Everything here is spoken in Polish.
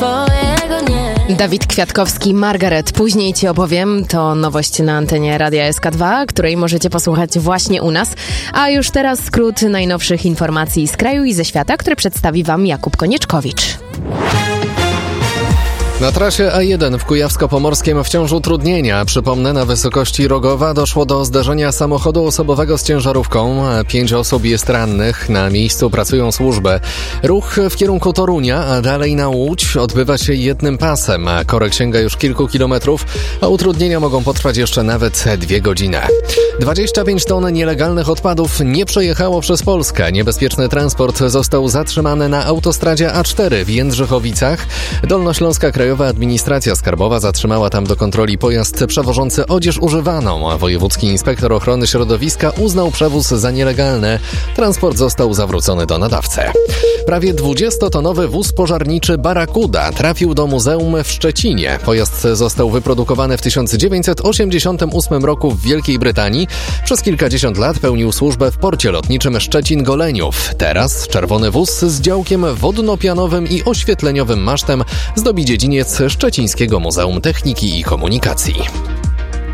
swojego nie. Dawid Kwiatkowski, Margaret. Później Ci opowiem. To nowość na antenie Radia SK2, której możecie posłuchać właśnie u nas. A już teraz skrót najnowszych informacji z kraju i ze świata, które przedstawi Wam Jakub Konieczkowicz. Na trasie A1 w Kujawsko-Pomorskiem wciąż utrudnienia. Przypomnę, na wysokości Rogowa doszło do zderzenia samochodu osobowego z ciężarówką. 5 osób jest rannych. Na miejscu pracują służby. Ruch w kierunku Torunia, a dalej na Łódź odbywa się jednym pasem. Korek sięga już kilku kilometrów, a utrudnienia mogą potrwać jeszcze nawet 2 godziny. 25 ton nielegalnych odpadów nie przejechało przez Polskę. Niebezpieczny transport został zatrzymany na autostradzie A4 w Jędrzychowicach. Dolnośląska Krajowa Administracja Skarbowa zatrzymała tam do kontroli pojazd przewożący odzież używaną. Wojewódzki inspektor ochrony środowiska uznał przewóz za nielegalny. Transport został zawrócony do nadawcy. Prawie 20-tonowy wóz pożarniczy Barracuda trafił do muzeum w Szczecinie. Pojazd został wyprodukowany w 1988 roku w Wielkiej Brytanii. Przez kilkadziesiąt lat pełnił służbę w porcie lotniczym Szczecin-Goleniów. Teraz czerwony wóz z działkiem wodno-pianowym i oświetleniowym masztem zdobi dziedziniec Szczecińskiego Muzeum Techniki i Komunikacji.